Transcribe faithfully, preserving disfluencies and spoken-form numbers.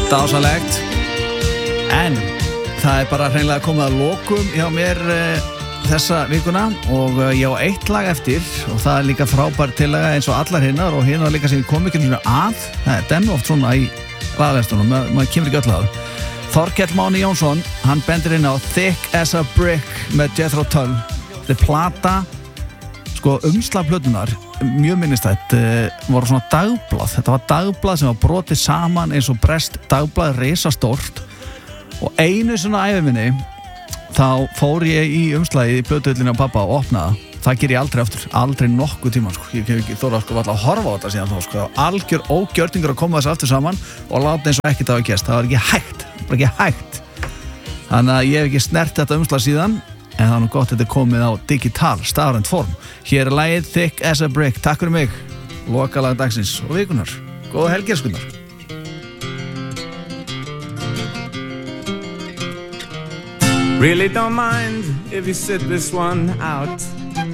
dásalegt. En það er bara hreinlega komið að lokum hjá mér uh, þessa vikuna og uh, ég á eitt lag eftir og það er líka frábær tillaga eins og allar hinnar og hinnar líka sem ég kom ekki svona að. Það er den oft svona í lagastunum, Ma, maður kemur ekki öll að. Þorkell Máni Jónsson, hann bendir inn á Thick as a Brick með Jethro Tull. Þetta er plata, sko umslag plötunar, mjög minnistætt, uh, voru svona dagblað. Þetta var dagblað sem var brotið saman eins og brest dagblað, risastórt. Og einu svona ævi minni, þá fór ég í umslagið í plötuhillinu á pappa og opnaði. Það ger ég aldrei aftur, aldrei nokkuð tíma, sko. Ég hef ekki þóra sko, að horfa á þetta síðan þá, sko. Algjör ógjörningur að koma þessu aftur saman og láta eins og ekkert hafa gerst. Það var ekki hægt, bara ekki hægt. Þannig að ég hef ekki snert þetta umslag síðan, en það er nú gott að þetta er komið á digital, stafrænt form. Hér er lagið Thick as a Brick. Takk fyrir mig, lokalag dagsins og vikunar. Góða helgi, Skundar. Really don't mind if you sit this one out.